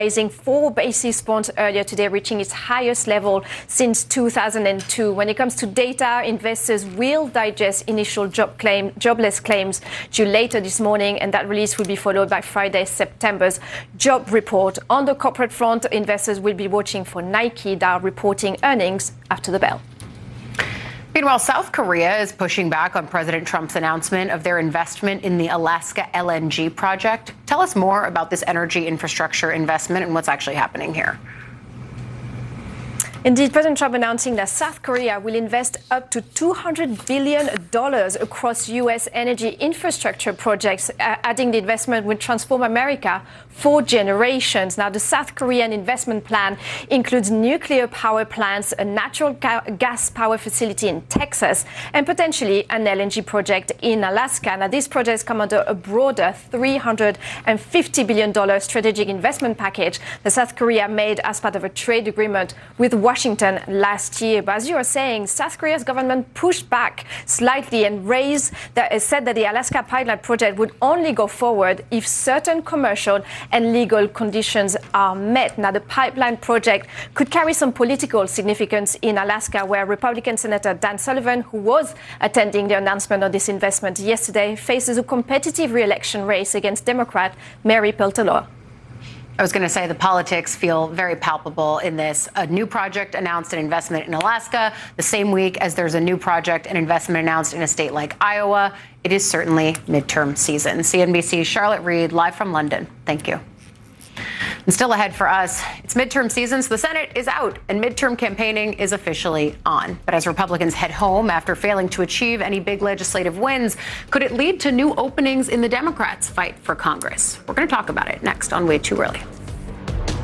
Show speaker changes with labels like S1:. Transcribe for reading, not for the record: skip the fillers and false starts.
S1: rising 4 basis points earlier today, reaching its highest level since 2002. When it comes to data, investors will digest initial jobless claims due later this morning, and that release will be followed by Friday's September's job report. On the corporate front, investors will be watching for Nike, that are reporting earnings after the bell.
S2: Meanwhile, South Korea is pushing back on President Trump's announcement of their investment in the Alaska LNG project. Tell us more about this energy infrastructure investment and what's actually happening here.
S1: Indeed, President Trump announcing that South Korea will invest up to $200 billion across U.S. energy infrastructure projects, adding the investment will transform America for generations. Now, the South Korean investment plan includes nuclear power plants, a natural gas power facility in Texas, and potentially an LNG project in Alaska. Now, these projects come under a broader $350 billion strategic investment package that South Korea made as part of a trade agreement with Washington last year. But as you are saying, South Korea's government pushed back slightly and said that the Alaska pipeline project would only go forward if certain commercial and legal conditions are met. Now, the pipeline project could carry some political significance in Alaska, where Republican Senator Dan Sullivan, who was attending the announcement of this investment yesterday, faces a competitive re-election race against Democrat Mary Peltola.
S2: I was going to say the politics feel very palpable in this. A new project announced an investment in Alaska the same week as there's a new project and investment announced in a state like Iowa. It is certainly midterm season. CNBC's Charlotte Reed, live from London. Thank you. And still ahead for us, it's midterm season, so the Senate is out and midterm campaigning is officially on. But as Republicans head home after failing to achieve any big legislative wins, could it lead to new openings in the Democrats' fight for Congress? We're going to talk about it next on Way Too Early.